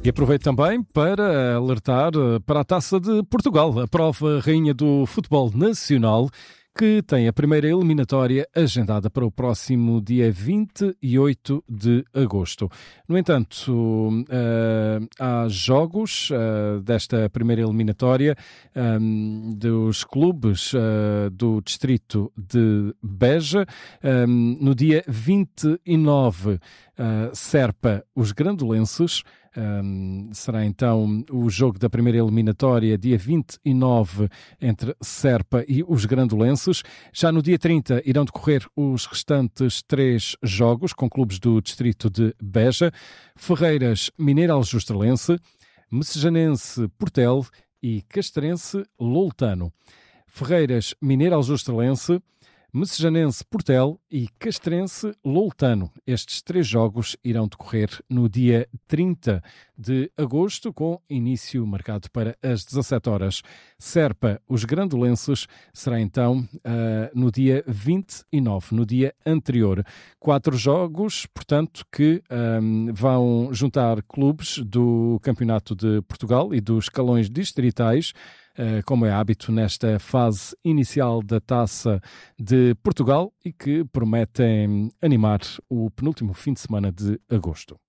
E aproveito também para alertar para a Taça de Portugal, a prova rainha do futebol nacional, que tem a primeira eliminatória agendada para o próximo dia 28 de agosto. No entanto, há jogos desta primeira eliminatória dos clubes do distrito de Beja. No dia 29, Serpa os Grandolenses. Será então o jogo da primeira eliminatória, dia 29, entre Serpa e os Grandolenses. Já no dia 30 irão decorrer os restantes 3 jogos com clubes do distrito de Beja: Ferreiras Mineiro Aljustralense, Messejanense Portel e Castrense Loutano. Ferreiras Mineiro Aljustralense, Messejanense Portel e Castrense Loutano. Estes 3 jogos irão decorrer no dia 30 de agosto, com início marcado para as 17 horas. Serpa, os Grandolenses, será então no dia 29, no dia anterior. 4 jogos, portanto, que vão juntar clubes do Campeonato de Portugal e dos escalões distritais, como é hábito nesta fase inicial da Taça de Portugal, e que prometem animar o penúltimo fim de semana de agosto.